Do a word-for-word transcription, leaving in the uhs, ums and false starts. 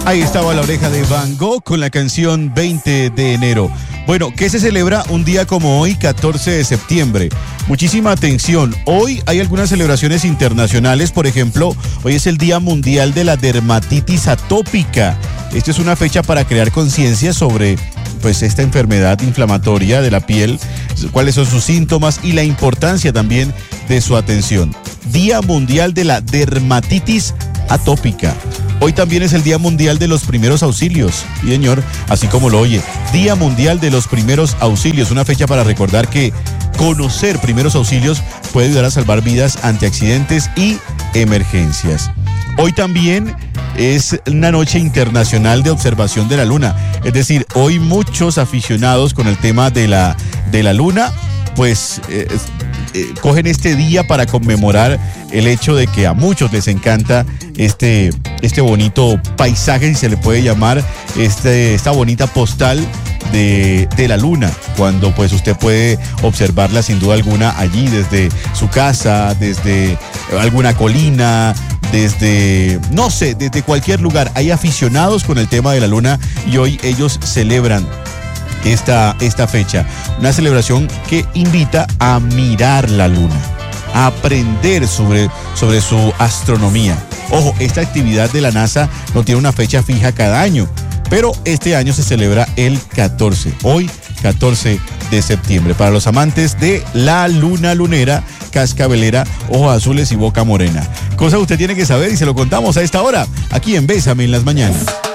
Ahí estaba La Oreja de Van Gogh con la canción veinte de enero. Bueno, ¿qué se celebra un día como hoy, catorce de septiembre? Muchísima atención. Hoy hay algunas celebraciones internacionales. Por ejemplo, hoy es el Día Mundial de la Dermatitis Atópica. Esta es una fecha para crear conciencia sobre pues esta enfermedad inflamatoria de la piel, cuáles son sus síntomas y la importancia también de su atención. Día Mundial de la Dermatitis Atópica. Hoy también es el Día Mundial de los Primeros Auxilios. Sí, señor, así como lo oye. Día Mundial de los Primeros Auxilios. Una fecha para recordar que conocer primeros auxilios puede ayudar a salvar vidas ante accidentes y emergencias. Hoy también es una noche internacional de observación de la luna. Es decir, hoy muchos aficionados con el tema de la, de la luna, pues eh, eh, cogen este día para conmemorar el hecho de que a muchos les encanta este, este bonito paisaje, si se le puede llamar, este, esta bonita postal de, de la luna, cuando pues usted puede observarla sin duda alguna allí desde su casa, desde alguna colina, desde, no sé, desde cualquier lugar. Hay aficionados con el tema de la luna y hoy ellos celebran esta, esta fecha. Una celebración que invita a mirar la luna, a aprender sobre, sobre su astronomía. Ojo, esta actividad de la NASA no tiene una fecha fija cada año, pero este año se celebra el catorce, hoy catorce de septiembre. Para los amantes de la luna lunera, cascabelera, ojos azules y boca morena. Cosa que usted tiene que saber y se lo contamos a esta hora, aquí en Bésame en las Mañanas.